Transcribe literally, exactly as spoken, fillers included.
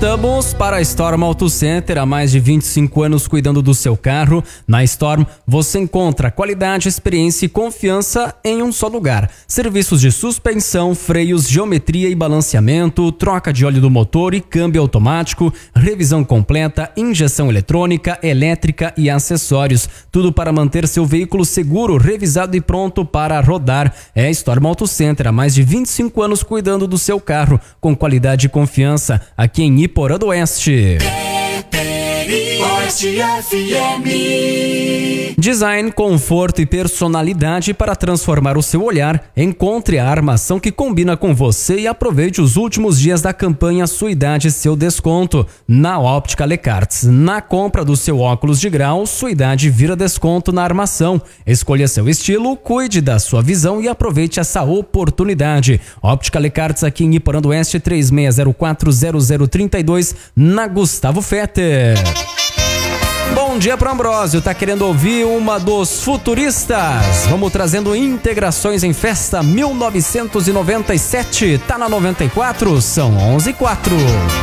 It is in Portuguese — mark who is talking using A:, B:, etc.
A: Voltamos para a Storm Auto Center, há mais de vinte e cinco anos cuidando do seu carro. Na Storm você encontra qualidade, experiência e confiança em um só lugar. Serviços de suspensão, freios, geometria e balanceamento, troca de óleo do motor e câmbio automático, revisão completa, injeção eletrônica, elétrica e acessórios. Tudo para manter seu veículo seguro, revisado e pronto para rodar. É a Storm Auto Center, há mais de vinte e cinco anos cuidando do seu carro, com qualidade e confiança, aqui em Iporã do Oeste.
B: Oeste F M.
A: Design, conforto e personalidade para transformar o seu olhar. Encontre a armação que combina com você e aproveite os últimos dias da campanha Sua Idade, Seu Desconto. Na Óptica Lecarts, na compra do seu óculos de grau, sua idade vira desconto na armação. Escolha seu estilo, cuide da sua visão e aproveite essa oportunidade. Óptica Lecarts, aqui em Iporã do Oeste, três seis zero quatro zero zero três dois, na Gustavo Fetter. Bom dia pro Ambrósio, tá querendo ouvir uma dos Futuristas? Vamos trazendo Integrações em Festa mil novecentos e noventa e sete, tá na noventa e quatro, são onze e quatro.